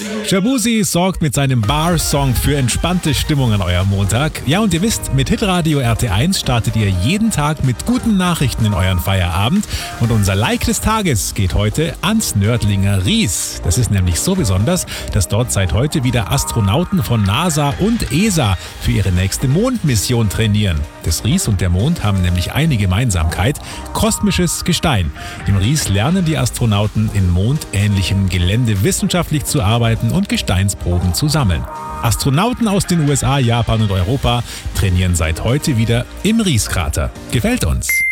Shaboozey sorgt mit seinem Bar-Song für entspannte Stimmung an eurem Montag. Ja, und ihr wisst, mit Hitradio RT1 startet ihr jeden Tag mit guten Nachrichten in euren Feierabend. Und unser Like des Tages geht heute ans Nördlinger Ries. Das ist nämlich so besonders, dass dort seit heute wieder Astronauten von NASA und ESA für ihre nächste Mondmission trainieren. Das Ries und der Mond haben nämlich eine Gemeinsamkeit: kosmisches Gestein. Im Ries lernen die Astronauten in mondähnlichem Gelände wissenschaftlich zu arbeiten und Gesteinsproben zu sammeln. Astronauten aus den USA, Japan und Europa trainieren seit heute wieder im Rieskrater. Gefällt uns?